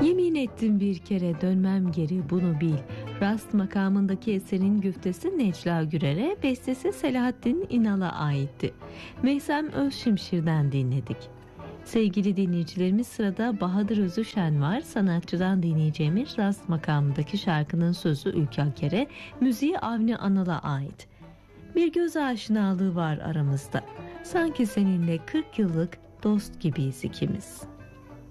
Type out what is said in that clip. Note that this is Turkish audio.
Yemin ettim bir kere dönmem geri, bunu bil. Rast makamındaki eserin güftesi Necla Gürer'e, bestesi Selahattin İnal'a aitti. Meysem Özşimşir'den dinledik. Sevgili dinleyicilerimiz, sırada Bahadır Özüşen var. Sanatçıdan dinleyeceğimiz Rast makamındaki şarkının sözü Ülke Aker'e, müziği Avni Anal'a ait. Bir göz aşinalığı var aramızda. Sanki seninle 40 yıllık dost gibiyiz ikimiz.